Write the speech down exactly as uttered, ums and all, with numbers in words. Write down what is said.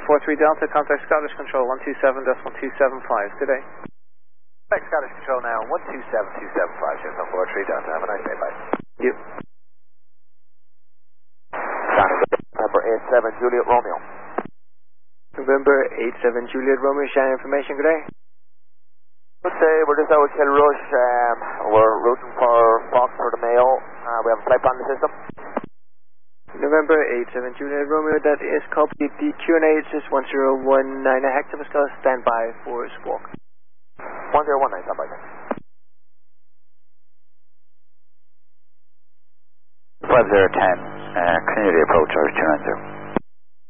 four three Delta, contact Scottish Control one two seven decimal two seven five. Good day. Contact Scottish Control now, one two seven two seven five, Shenzhen four three Delta. Have a nice day, bye. Thank you. November eight seven Juliet Romeo. November eight seven Juliet Romeo, Shannon information, good day. Good day, we're just out with Kilrush. Um, we're routing for Fox for the Mayo. Uh, we have a flight plan in the system. November eight seven Juliet Romeo, that is copied. The Q N A is one zero one nine, a Hector Pascal, stand by for squawk. one zero one nine, stand by. five zero one zero, uh, community approach, two nine zero.